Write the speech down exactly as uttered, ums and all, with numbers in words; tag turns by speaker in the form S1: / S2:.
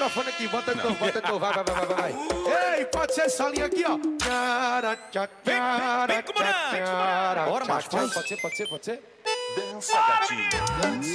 S1: microfone aqui, bota de novo, bota de novo, vai, vai, vai, vai, vai. Ei, pode ser essa linha aqui, ó. Vem,
S2: vem, vem, comandante.
S1: Bora, macho, pode ser, pode ser, pode ser.
S3: Dança, gatinho.